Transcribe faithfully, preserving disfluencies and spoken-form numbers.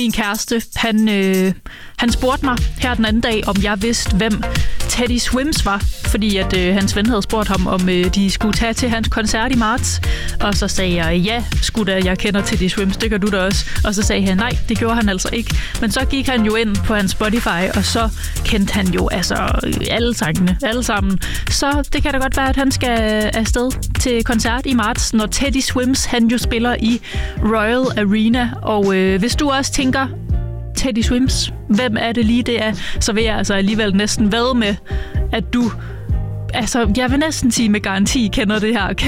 min kæreste, han, øh, han spurgte mig her den anden dag, om jeg vidste, hvem Teddy Swims var, fordi at øh, hans ven havde spurgt ham, om øh, de skulle tage til hans koncert i marts. Og så sagde jeg, ja, skulle da, jeg kender Teddy Swims, det gør du da også. Og så sagde han, nej, det gjorde han altså ikke. Men så gik han jo ind på hans Spotify, og så kendte han jo altså alle sangene, alle sammen. Så det kan da godt være, at han skal afsted til koncert i marts, når Teddy Swims, han jo spiller i Royal Arena. Og øh, hvis du også tænker, Teddy Swims, hvem er det lige det er, så vil jeg altså alligevel næsten vædde med, at du, altså jeg vil næsten sige med garanti, kender det her